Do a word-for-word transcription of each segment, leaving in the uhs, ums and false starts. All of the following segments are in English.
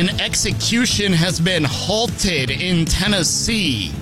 An execution has been halted in Tennessee.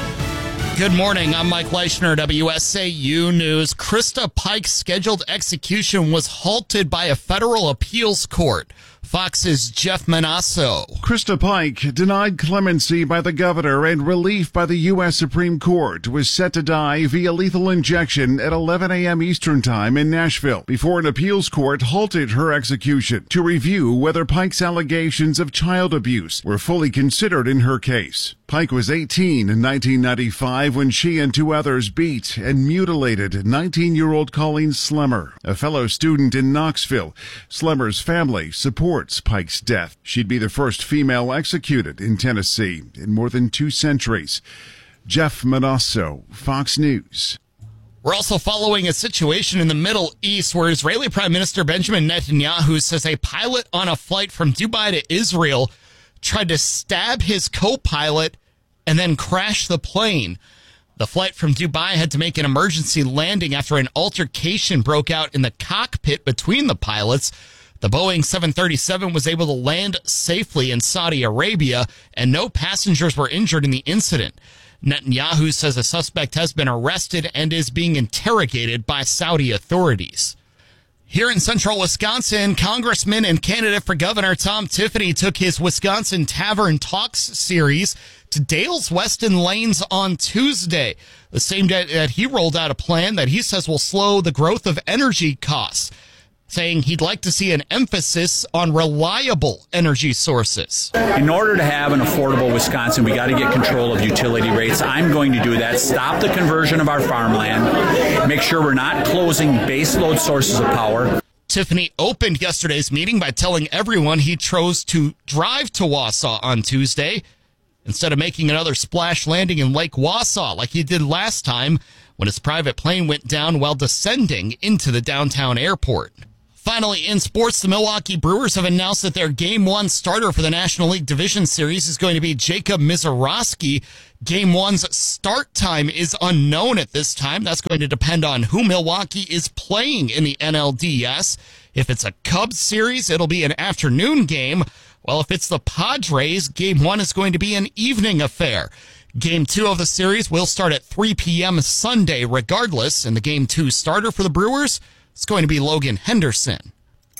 Good morning, I'm Mike Leischner, W S A U News. Krista Pike's scheduled execution was halted by a federal appeals court. Fox's Jeff Manasso. Krista Pike, denied clemency by the governor and relief by the U S Supreme Court, was set to die via lethal injection at eleven a.m. Eastern Time in Nashville before an appeals court halted her execution to review whether Pike's allegations of child abuse were fully considered in her case. Pike was eighteen in nineteen ninety-five when she and two others beat and mutilated nineteen-year-old Colleen Slemmer, a fellow student in Knoxville. Slemmer's family supports Pike's death. She'd be the first female executed in Tennessee in more than two centuries. Jeff Manasso, Fox News. We're also following a situation in the Middle East where Israeli Prime Minister Benjamin Netanyahu says a pilot on a flight from Dubai to Israel tried to stab his co-pilot and then crash the plane. The flight from Dubai had to make an emergency landing after an altercation broke out in the cockpit between the pilots. The Boeing seven thirty-seven was able to land safely in Saudi Arabia, and no passengers were injured in the incident. Netanyahu says a suspect has been arrested and is being interrogated by Saudi authorities. Here in central Wisconsin, Congressman and candidate for governor Tom Tiffany took his Wisconsin Tavern Talks series to Dale's Weston Lanes on Tuesday, the same day that he rolled out a plan that he says will slow the growth of energy costs, saying he'd like to see an emphasis on reliable energy sources. In order to have an affordable Wisconsin, we got to get control of utility rates. I'm going to do that. Stop the conversion of our farmland. Make sure we're not closing baseload sources of power. Tiffany opened yesterday's meeting by telling everyone he chose to drive to Wausau on Tuesday instead of making another splash landing in Lake Wausau like he did last time when his private plane went down while descending into the downtown airport. Finally, in sports, the Milwaukee Brewers have announced that their Game one starter for the National League Division Series is going to be Jacob Misiorowski. Game one's start time is unknown at this time. That's going to depend on who Milwaukee is playing in the N L D S. If it's a Cubs series, it'll be an afternoon game. Well, if it's the Padres, Game one is going to be an evening affair. Game two of the series will start at three p.m. Sunday regardless, and the Game two starter for the Brewers, it's going to be Logan Henderson.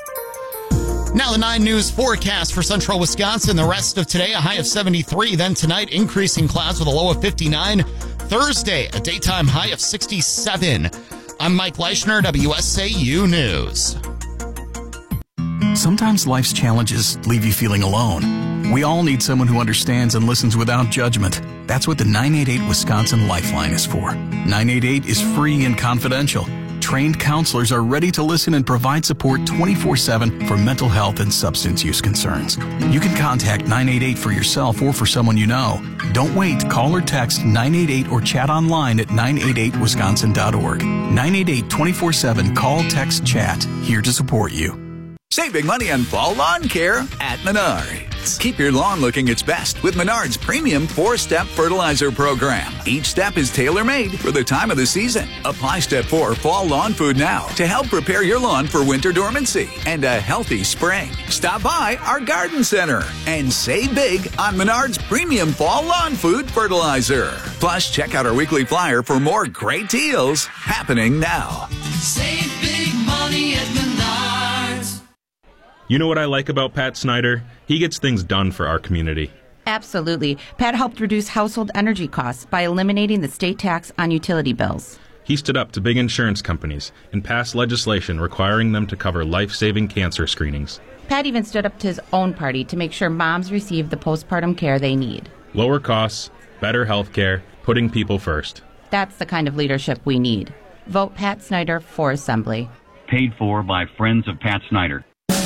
Now the nine News forecast for central Wisconsin. The rest of today, a high of seventy-three. Then tonight, increasing clouds with a low of fifty-nine. Thursday, a daytime high of sixty-seven. I'm Mike Leischner, W S A U News. Sometimes life's challenges leave you feeling alone. We all need someone who understands and listens without judgment. That's what the nine eight eight Wisconsin Lifeline is for. nine eight eight is free and confidential. Trained counselors are ready to listen and provide support twenty-four seven for mental health and substance use concerns. You can contact nine eight eight for yourself or for someone you know. Don't wait. Call or text nine eight eight or chat online at nine eight eight wisconsin dot org. nine eight eight twenty-four seven Call, Text, Chat. Here to support you. Save big money on fall lawn care at Menards. Keep your lawn looking its best with Menards' premium four-step fertilizer program. Each step is tailor-made for the time of the season. Apply Step four Fall Lawn Food now to help prepare your lawn for winter dormancy and a healthy spring. Stop by our garden center and save big on Menards' premium Fall Lawn Food fertilizer. Plus, check out our weekly flyer for more great deals happening now. Save big money at Menards. You know what I like about Pat Snyder? He gets things done for our community. Absolutely. Pat helped reduce household energy costs by eliminating the state tax on utility bills. He stood up to big insurance companies and passed legislation requiring them to cover life-saving cancer screenings. Pat even stood up to his own party to make sure moms receive the postpartum care they need. Lower costs, better health care, putting people first. That's the kind of leadership we need. Vote Pat Snyder for Assembly. Paid for by Friends of Pat Snyder.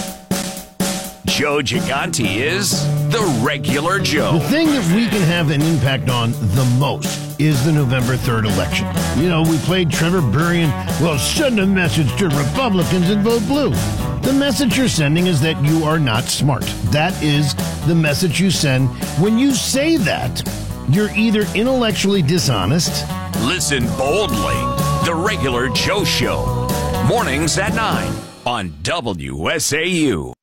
Joe Gigante is the regular Joe. The thing that we can have an impact on the most is the November third election. You know, we played Trevor Burrian, well, send a message to Republicans and vote blue. The message you're sending is that you are not smart. That is the message you send. When you say that, you're either intellectually dishonest. Listen boldly. The regular Joe Show. Mornings at nine on W S A U.